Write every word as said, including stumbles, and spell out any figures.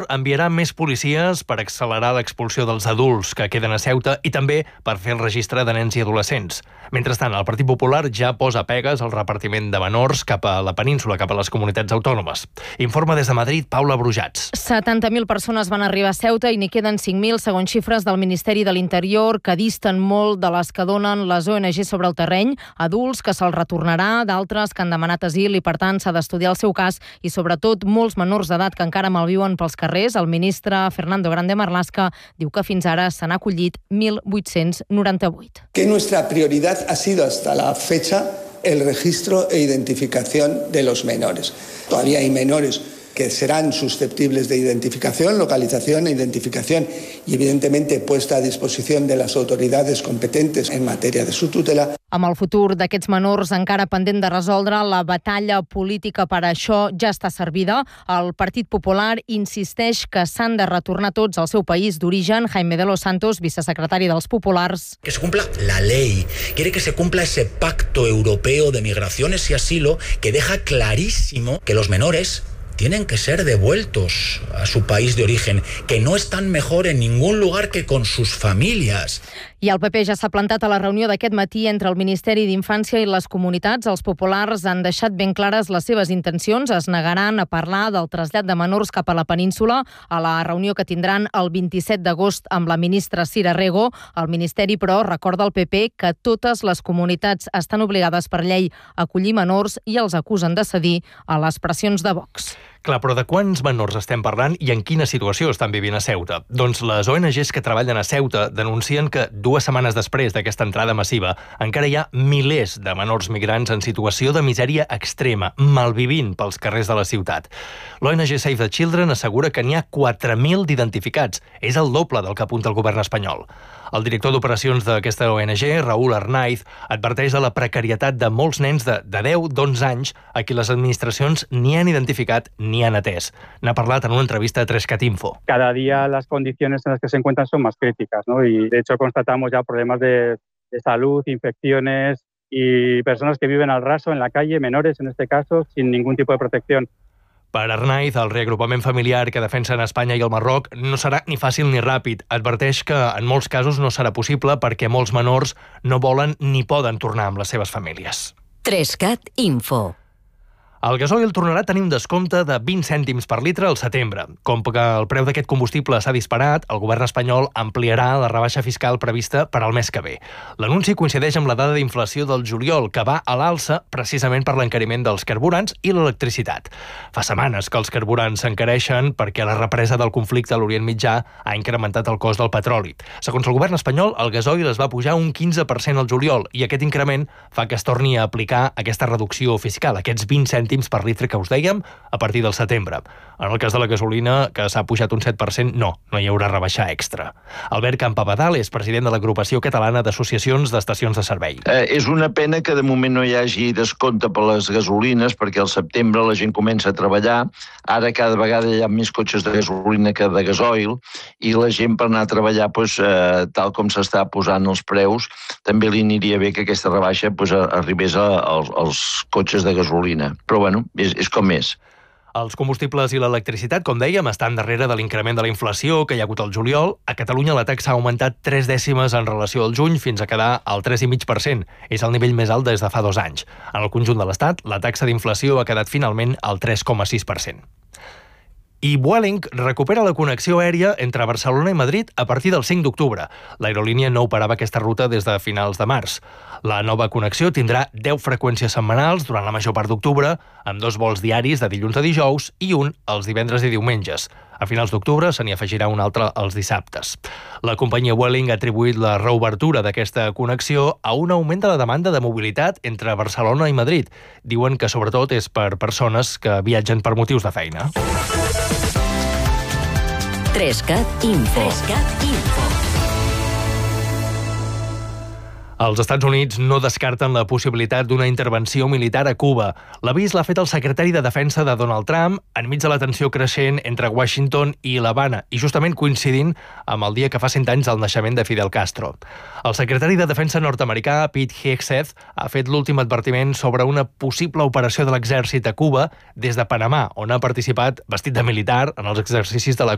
enviarà més policies per accelerar l'expulsió dels adults que queden a Ceuta i també per fer el registre de nens i adolescents. Mentrestant, el Partit Popular ja posa pegues al repartiment de menors cap a la península, cap a les comunitats autònomes. Informa des de Madrid, Paula Brujats. setanta mil persones van arribar a Ceuta i n'hi queden cinc mil, segons xifres del Ministeri de l'Interior, que disten molt de les que donen les O N G sobre el terreny. Adults que se'ls retornarà, d'altres que han demanat asil i, per tant, s'ha d'estudiar el seu cas, i sobretot molts menors d'edat que encara malviuen pels carrers. El ministre Fernando Grande Marlaska diu que fins ara s'han acollit mil vuit-cents noranta-vuit. Que nuestra prioridad ha sido hasta la fecha el registro e identificación de los menores. Todavía hay menores que serán susceptibles de identificación, localización e identificación y, evidentemente, puesta a disposición de las autoridades competentes en materia de su tutela. Amb el futur d'aquests menors encara pendent de resoldre, la batalla política per a això ja està servida. El Partit Popular insisteix que s'han de retornar tots al seu país d'origen. Jaime de los Santos, vicesecretari dels Populars. Que se cumpla la ley. Quiere que se cumpla ese pacto europeo de migraciones y asilo que deja clarísimo que los menores tienen que ser devueltos a su país de origen, que no están mejor en ningún lugar que con sus familias. I el P P ja s'ha plantat a la reunió d'aquest matí entre el Ministeri d'Infància i les comunitats. Els populars han deixat ben clares les seves intencions. Es negaran a parlar del trasllat de menors cap a la península a la reunió que tindran el vint-i-set d'agost amb la ministra Sira Rego. El Ministeri, però, recorda al P P que totes les comunitats estan obligades per llei a acollir menors i els acusen de cedir a les pressions de Vox. Clar, però de quants menors estem parlant i en quina situació estan vivint a Ceuta? Doncs les O N Ges que treballen a Ceuta denuncien que dues setmanes després d'aquesta entrada massiva encara hi ha milers de menors migrants en situació de misèria extrema, malvivint pels carrers de la ciutat. L'O N G Save the Children assegura que n'hi ha quatre mil d'identificats. És el doble del que apunta el govern espanyol. El director d'operacions d'aquesta O N G, Raúl Arnaiz, adverteix de la precarietat de molts nens de, de deu a onze anys a qui les administracions ni han identificat ni han atès. N'ha parlat en una entrevista a tres cat info. Cada día las condiciones en las que se encuentran son más críticas, ¿no? Y de hecho constatamos ya problemas de, de salud, infecciones y personas que viven al raso en la calle, menores en este caso, sin ningún tipo de protección. Per Arnaiz, el reagrupament familiar que defensen Espanya i el Marroc no serà ni fàcil ni ràpid. Adverteix que en molts casos no serà possible perquè molts menors no volen ni poden tornar amb les seves famílies. tres cat info. El gasoil tornarà a tenir un descompte de vint cèntims per litre al setembre. Com que el preu d'aquest combustible s'ha disparat, el govern espanyol ampliarà la rebaixa fiscal prevista per al mes que ve. L'anunci coincideix amb la dada d'inflació del juliol, que va a l'alça precisament per l'encariment dels carburants i l'electricitat. Fa setmanes que els carburants s'encareixen perquè la represa del conflicte a l'Orient Mitjà ha incrementat el cost del petroli. Segons el govern espanyol, el gasoil es va pujar un quinze per cent al juliol i aquest increment fa que es torni a aplicar aquesta reducció fiscal, aquests vint cèntims per litre que us dèiem, a partir del setembre. En el cas de la gasolina, que s'ha pujat un set per cent, no, no hi haurà rebaixa extra. Albert Campabadal és president de l'Agrupació Catalana d'Associacions d'Estacions de Servei. Eh, és una pena que de moment no hi hagi descompte per les gasolines, perquè al setembre la gent comença a treballar. Ara cada vegada hi ha més cotxes de gasolina que de gasoil, i la gent per anar a treballar, doncs, eh, tal com s'està posant els preus, també li aniria bé que aquesta rebaixa doncs, arribés a, als, als cotxes de gasolina. Però bueno, és, és com és. Els combustibles i l'electricitat, com dèiem, estan darrere de l'increment de la inflació que hi ha hagut al juliol. A Catalunya la taxa ha augmentat tres dècimes en relació al juny fins a quedar al tres coma cinc per cent. És el nivell més alt des de fa dos anys. En el conjunt de l'Estat, la taxa d'inflació ha quedat finalment al tres coma sis per cent. I Vueling recupera la connexió aèria entre Barcelona i Madrid a partir del cinc d'octubre. L'aerolínia no operava aquesta ruta des de finals de març. La nova connexió tindrà deu freqüències setmanals durant la major part d'octubre, amb dos vols diaris de dilluns a dijous i un els divendres i diumenges. A finals d'octubre se n'hi afegirà un altre els dissabtes. La companyia Vueling ha atribuït la reobertura d'aquesta connexió a un augment de la demanda de mobilitat entre Barcelona i Madrid. Diuen que sobretot és per persones que viatgen per motius de feina. tres cat info. tres cat info. Els Estats Units no descarten la possibilitat d'una intervenció militar a Cuba. L'avís l'ha fet el secretari de Defensa de Donald Trump enmig de la tensió creixent entre Washington i l'Havana, i justament coincidint amb el dia que fa cent anys del naixement de Fidel Castro. El secretari de Defensa nord-americà, Pete Hegseth, ha fet l'últim advertiment sobre una possible operació de l'exèrcit a Cuba des de Panamà, on ha participat vestit de militar en els exercicis de la